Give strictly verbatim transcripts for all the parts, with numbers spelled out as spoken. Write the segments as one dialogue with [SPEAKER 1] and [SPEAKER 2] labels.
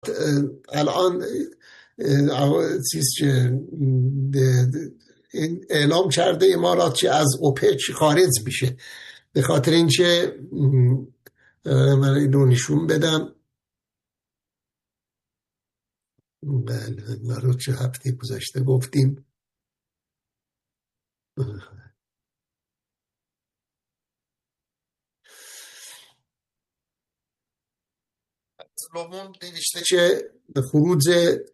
[SPEAKER 1] امارات الان چیز که اعلام کرده امارات چه از اوپک خارج میشه، به خاطر اینکه من اینو نشون بدم. بله ما رو چه هفته گذشته گفتیم. لوموند نوشته که خروج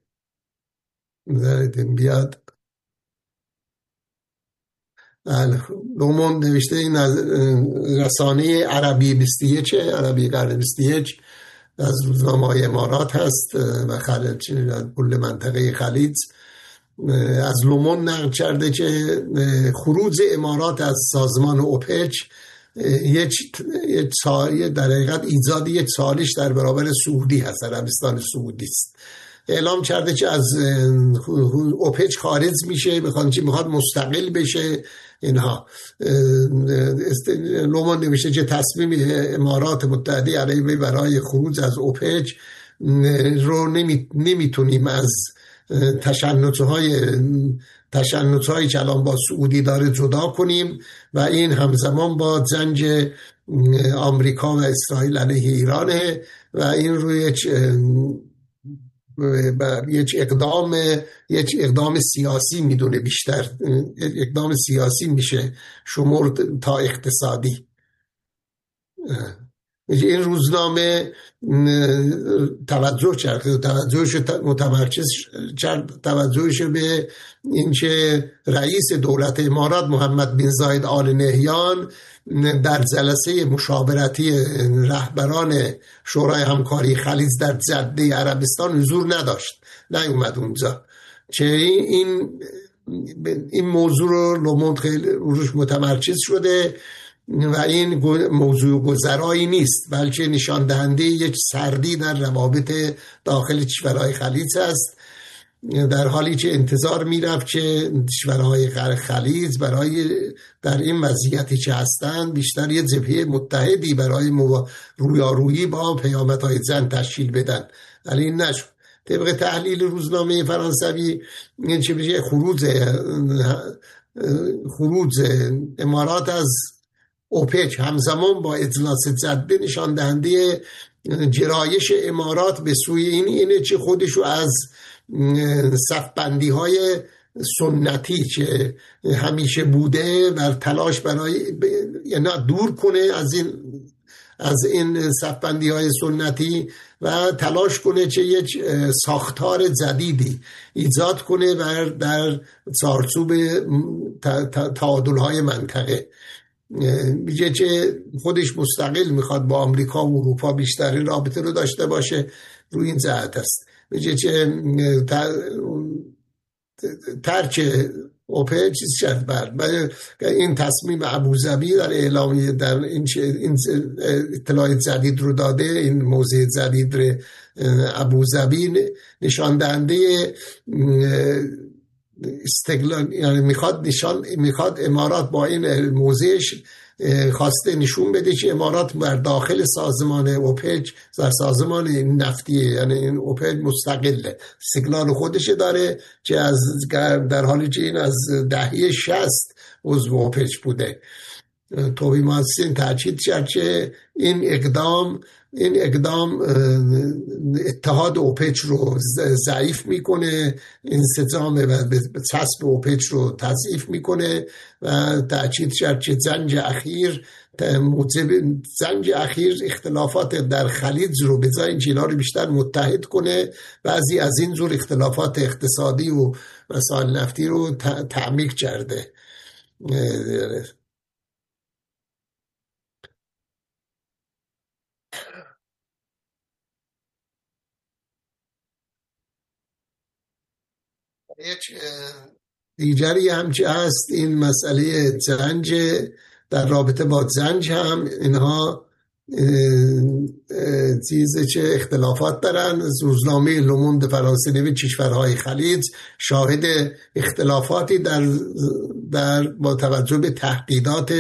[SPEAKER 1] بیاد لوموند نوشته این از رسانه عربی بیست و یک عربی قرن بیست و یک از روزنامه‌های امارات هست و خلیج کل منطقه خلیج از لوموند نقل کرده که خروج امارات از سازمان اوپک یک در حقیقت ایجاد یک چالش در برابر سعودی هست، عربستان سعودی است. اعلام کرده که از اوپک خارج میشه، میخواد چی میخواد مستقل بشه. اینها لوموند نوشته که تصمیم امارات متحده عربی برای خروج از اوپک رو نمی نمیتونیم از تشنج‌های تشنج‌هایی که الان با سعودی داره جدا کنیم و این همزمان با جنگ آمریکا و اسرائیل علیه ایرانه و این روی یک یک اقدام یک اقدام سیاسی میدونه، بیشتر اقدام سیاسی میشه شمرد تا اقتصادی. این روزنامه توجه کرد توجهش متمرکز کرد توجهش به اینکه رئیس دولت امارات محمد بن زاید آل نهیان در جلسه مشاورتی رهبران شورای همکاری خلیج در جده عربستان حضور نداشت، نیومد اونجا. چه این این موضوع رو لوموند خیلی روش متمرکز شده و این موضوع گذرایی نیست، بلکه نشان دهنده یک سردی در روابط داخل کشورهای خلیج است، در حالی که انتظار میرفت که کشورهای خلیج برای در این وضعیتی که هستند بیشتر یک جبهه متحدی برای رویارویی با پیامدهای جنگ تشکیل بدن، ولی این نشد. طبق تحلیل روزنامه فرانسوی این چه بشه خروج خروج امارات از اوپک همزمان با اجلاس جده نشان دهنده جرایش امارات به سوی این اینه که خودشو از صفبندی های سنتی که همیشه بوده و تلاش برای یعنی دور کنه از این از این صفبندی های سنتی و تلاش کنه که یک ساختار جدیدی ایجاد کنه و در چارچوب تعادل های منطقه میگه که خودش مستقل میخواد با آمریکا و اروپا بیشتر رابطه رو داشته باشه، روی این جهت است. میگه که ترک اوپک چیز شد بعد این تصمیم ابوظبی در اعلامیه در این اطلاع جدید رو داده، این موضع جدید رو ابوظبی نشان دهنده استقلال، یعنی میخواد نشان میخواد امارات با این موضعش خواسته نشون بده که امارات بر داخل سازمان اوپک در سازمان نفتی یعنی این اوپک مستقله، استقلال خودش داره که از در حالی که این از دهه شصت عضو اوپک بوده. توبی ماسین تاکید کرد که این اقدام این اقدام اتحاد اوپک رو ضعیف میکنه، انسجام و چسب اوپک رو تضعیف میکنه و تاکید کرد که جنگ اخیر موجب جنگ اخیر اختلافات در خلیج رو به جای اینکه اینا رو بیشتر متحد کنه بعضی از این جور اختلافات اقتصادی و مسائل نفتی رو تعمیق کرده. یک دیگری هم که هست این مسئله جنگ، در رابطه با جنگ هم اینها چیزی که اختلافات دارن. روزنامه لوموند فرانسه نوشت کشورهای خلیج شاهد اختلافاتی در در با توجه به تهدیدات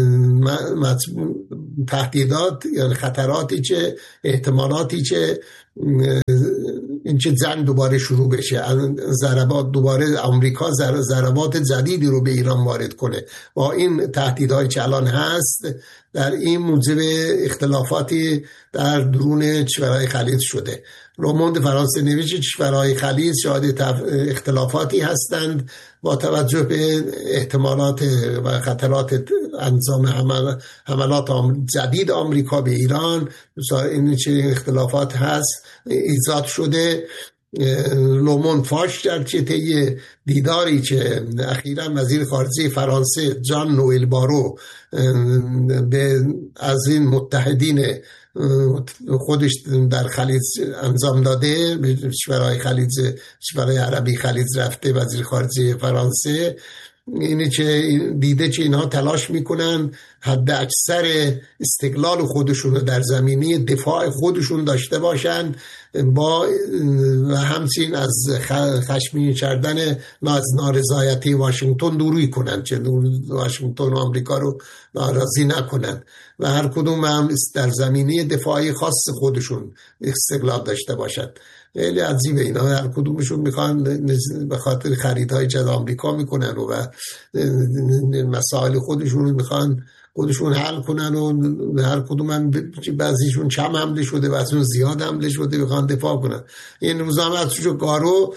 [SPEAKER 1] تهدیدات یعنی خطراتی که احتمالاتی که این چه زن دوباره شروع بشه، ضربات دوباره آمریکا ضربات جدیدی رو به ایران وارد کنه با این تهدیدهایی که الان هست، در این موجب اختلافاتی در درون کشورهای خلیج شده. لوموند فرانسه نوشته کشورهای خلیج شاهد اختلافاتی هستند با توجه به احتمالات و خطرات انجام حملات جدید آمریکا به ایران. این چه اختلافات هست ایجاد شده. لوموند فاش کرد که طی دیداری که اخیراً وزیر خارجه فرانسه جان نوئل بارو به از این متحدین خودش در خلیج انجام داده، به کشورهای خلیج کشورهای عربی خلیج رفته وزیر خارجه فرانسه، اینه که دیده که اینها تلاش میکنن حد اکثر استقلال خودشون رو در زمینه دفاع خودشون داشته باشن با و همچنین از خشمگین کردن از نارضایتی واشنگتن دوری کنن، چه واشنگتن و آمریکا رو ناراضی نکنن و هر کدوم هم در زمینه دفاعی خاص خودشون استقلال داشته باشن. خیلی عجیبه اینا، هر کدومشون میخوان به خاطر خریدهای جد آمریکا میکنن و مسائل خودشون میخوان خودشون حل کنن و هر کدوم هم بعضیشون کم حمله شده بعضیشون زیاد حمله شده میخوان دفاع کنن. این روزا هم ازشو گارو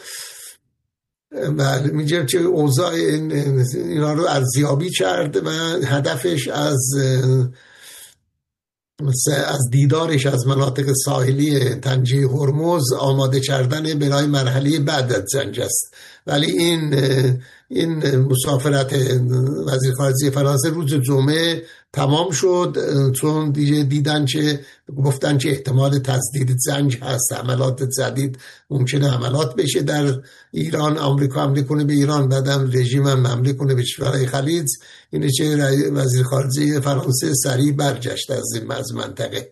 [SPEAKER 1] میگه که اوضاع اینا رو ارزیابی کرد و هدفش از از دیدارش از مناطق ساحلی تنجه هرمز آماده کردن برای مرحله بعد از جنگ است. ولی این این مسافرت وزیر خارجه فرانسه روز جمعه تمام شد، چون دیگه دیدن که گفتن که احتمال تجدید جنگ هست، حملات جدید ممکنه حملات بشه در ایران، آمریکا حمله کنه به ایران، بعدم رژیم هم حمله کنه به کشورهای خلیج. اینه که وزیر خارجه فرانسه سریع برگشت از این منطقه.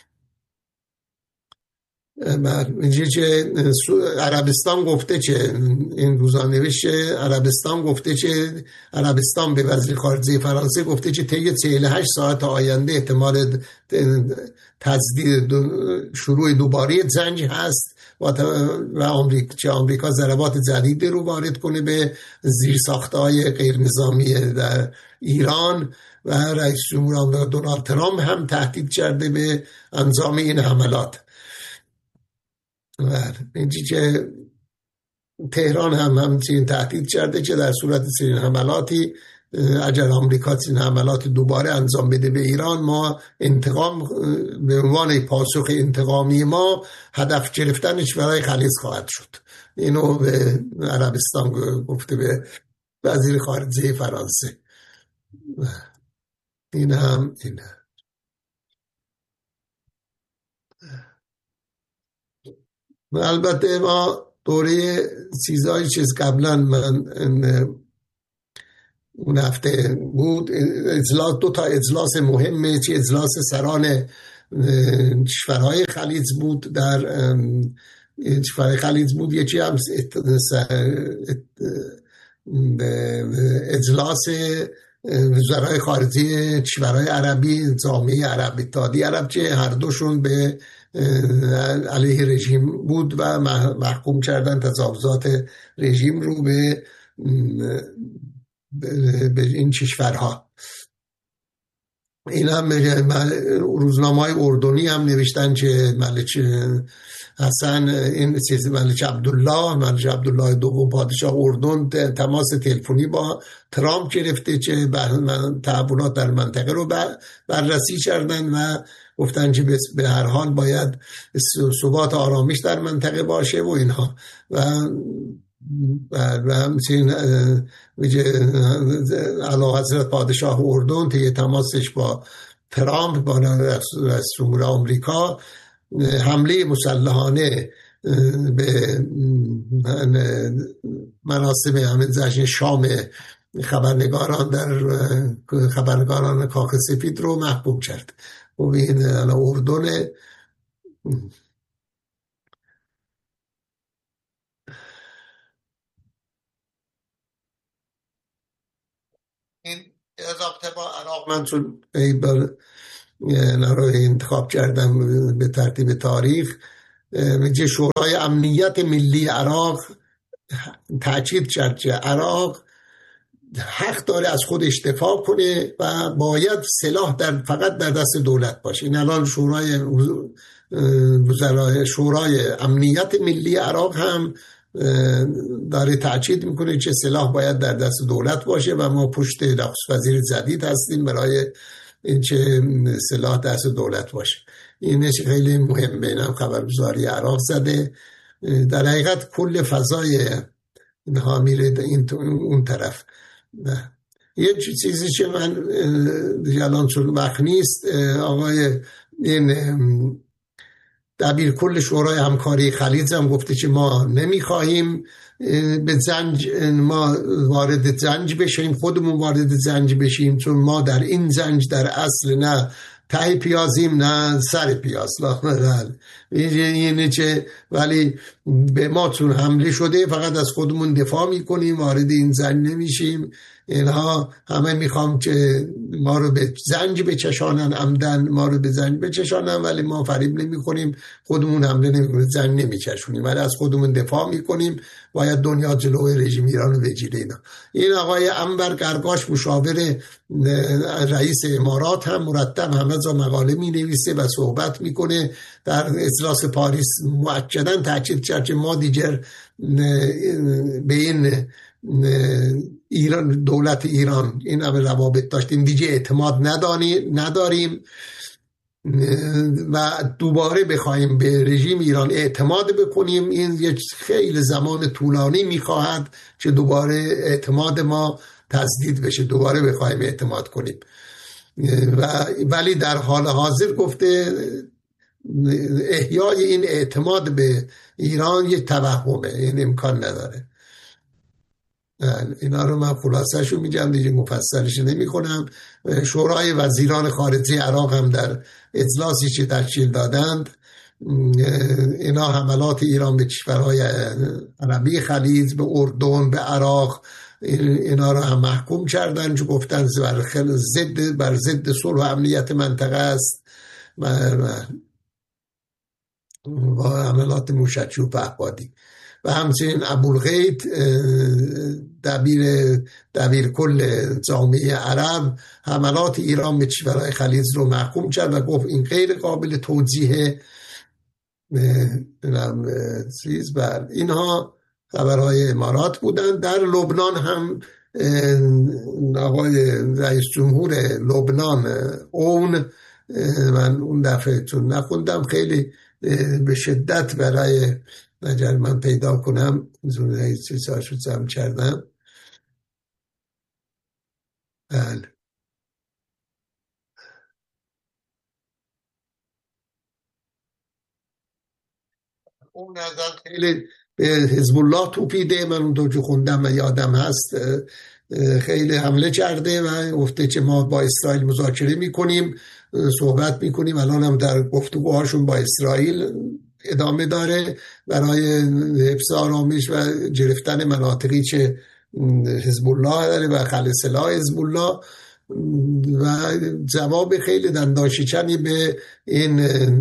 [SPEAKER 1] اینجا که عربستان گفته که این روزا نوشته عربستان گفته که عربستان به وزیر خارجه فرانسه گفته که طی چهل و هشت ساعت آینده احتمال تجدید شروع دوباره جنگ هست و آمریکا آمریکا ضربات جدیدی رو وارد کنه به زیرساخت‌های غیر نظامی در ایران و رئیس جمهور آمریکا دونالد ترامپ هم تهدید کرده به انجام این حملات. اینجی که تهران هم همچنین تهدید کرده که در صورت چنین حملاتی اگر آمریکا چنین حملات دوباره انجام بده به ایران، ما انتقام به عنوان پاسخ انتقامی ما هدف گرفتنش برای خلیج خواهد شد. اینو به عربستان گفته به وزیر خارجه فرانسه. این هم این هم. البته ما دوره چیزایی چیز قبلا من اون هفته بود اجلاس، دو تا اجلاس مهمه که اجلاس سران کشورهای خلیج بود، در کشورهای خلیج بود. یکی هم اجلاس وزرای خارجه کشورهای عربی، جامعه عرب اتحادیه عرب، که هر دوشون به علیه رژیم بود و محکوم کردن تجاوزات رژیم رو به به این کشورها. این هم روزنامه‌های اردنی هم نوشتن که ملک حسن این چیز ملک عبدالله ملک عبدالله دوم پادشاه اردن تماس تلفنی با ترامپ گرفته که تحولات در منطقه رو بررسی کردن و گفتن که به هر حال باید ثبات آرامش در منطقه باشه و اینها و و همچنین علی حضرت پادشاه اردن طی تماسش با ترامپ با رئیس جمهور آمریکا حمله مسلحانه به مراسم همین جشن شام خبرنگاران در خبرنگاران کاخ سفید رو محکوم کرد. و این اردن این رابطه با عراق، من چون ای بر رو انتخاب کردم به ترتیب تاریخ، میگه شورای امنیت ملی عراق تاکید کرد که عراق حق داره از خودش دفاع کنه و باید سلاح در فقط در دست دولت باشه. این الان شورای وزرای شورای امنیت ملی عراق هم داره تاکید میکنه که سلاح باید در دست دولت باشه و ما پشت نخست وزیر جدید هستیم برای اینکه سلاح دست دولت باشه. اینش خیلی مهمه. اینم خبرگزاری عراق زده. در حقیقت کل فضای اینها میره این اون طرف. یه چیزی که من الان چون وقت نیست، آقای این دبیر کل شورای همکاری خلیج هم گفته که ما نمیخواهیم به زنج ما وارد زنج بشیم، خودمون وارد زنج بشیم، چون ما در این زنج در اصل نه ته پیازیم نه سر پیاز. اینه که ولی به ما چون حمله شده فقط از خودمون دفاع میکنیم، وارد این زنج نمیشیم. اینها همه میخوام که ما رو به زنج بچشانن، عمدن ما رو به زنج بچشانن، ولی ما فریب نمیکنیم، خودمون حمله نمیکنیم، زنج نمیچشونیم، ولی از خودمون دفاع میکنیم. باید دنیا جلوی رژیم ایران رو بگیره. اینا این آقای انور گرگاش مشاور رئیس امارات هم مرتب همه جا مقاله می نویسه و صحبت میکنه. در اجلاس پاریس مؤکداً تاکید کرد که ما دیگر به این ایران دولت ایران این همه روابط داشتیم دیگه اعتماد نداریم و دوباره بخوایم به رژیم ایران اعتماد بکنیم این یک خیلی زمان طولانی میخواهد که دوباره اعتماد ما تجدید بشه، دوباره بخوایم اعتماد کنیم. و ولی در حال حاضر گفته احیای این اعتماد به ایران یک توهمه، این امکان نداره. اینا رو من خلاصه شو میگم دیگه، مفصلش نمی کنم. شورای وزیران خارجه عراق هم در اجلاسی که تشکیل دادند اینا حملات ایران به کشورهای عربی خلیج، به اردن، به عراق، اینا رو هم محکوم کردن که گفتن بر ضد بر ضد صلح و امنیت منطقه است و حملات موشکی و پهپادی. و همچنین ابوالغیث دبیر دبیر کل جامعه عرب حملات ایران به کشورهای خلیج رو محکوم کرد و گفت این غیر قابل توجیه. چیز بر اینها خبرهای امارات بودن. در لبنان هم آقای رئیس جمهور لبنان اون، من اون دفعه چون نخوندم خیلی به شدت برای اگر من پیدا کنم زونه چیزاشو جمع کردم. بله اون نظر خیلی به حزب الله توپیده. من اون تو خوندم و یادم هست خیلی حمله کرده و گفته که ما با اسرائیل مذاکره میکنیم، صحبت میکنیم. الان هم در گفتگوهاشون با اسرائیل ادامه داره برای حفظ آرامش و گرفتن مناطقی که حزب الله داره و خلع سلاح حزب الله. و جواب خیلی دندانشکنی به این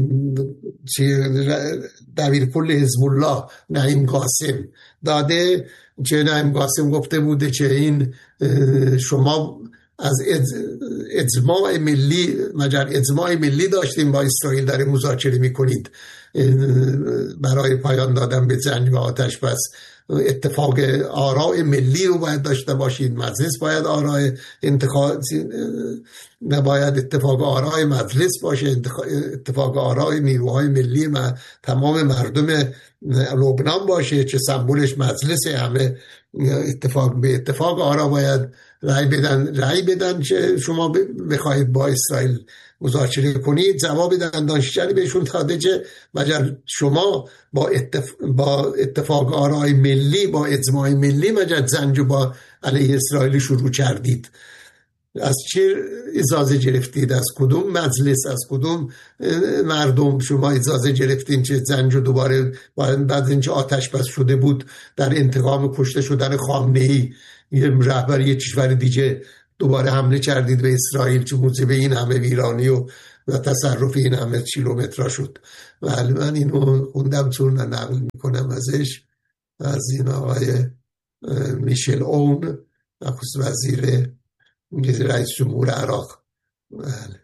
[SPEAKER 1] دبیر کل حزب الله نعیم قاسم داده که نعیم قاسم گفته بوده که این شما از اجماع ملی مگر اجماع ملی داشتیم با اسرائیل داره مذاکره میکنید برای پایان دادن به جنگ و آتش بس. اتفاق آراء ملی رو باید داشته باشید، مجلس باید آراء انتخاب نباید اتفاق آراء مجلس باشه، اتفاق آراء نیروهای ملی و تمام مردم لبنان باشه که سمبولش مجلس. همه اتفاق به اتفاق آراء باید رأی بدن رأی بدن که شما بخواید با اسرائیل مذاکره کنید. جواب دندانشکنی بهشون داده که مگر شما با, اتف... با اتفاق آراء ملی با اجماع ملی مگر جنگ با علیه اسرائیل شروع کردید؟ از چه اجازه گرفتید؟ از کدوم مجلس، از کدوم مردم شما اجازه گرفتین که جنگ دوباره بعد اینکه آتش بس شده بود در انتقام کشته شدن خامنه‌ای یه رهبر یه کشور دیگه دوباره حمله کردید به اسرائیل که موجب این همه ویرانی و و تصرف این همه کیلومترها شد. ولی من اینو خوندم چون نقل میکنم ازش، از این آقای میشل اون، نخست وزیر رئیس جمهور عراق، بله،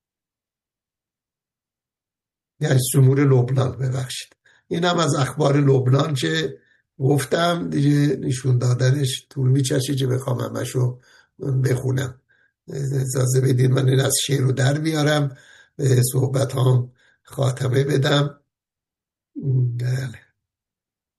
[SPEAKER 1] رئیس جمهور لبنان، ببخشید. این هم از اخبار لبنان که گفتم دیگه، نشون دادنش طول می‌کشه که بخوام همشو بخونم. اجازه بدین من این از شعر رو در بیارم، به صحبت هم خاتمه بدم. بله.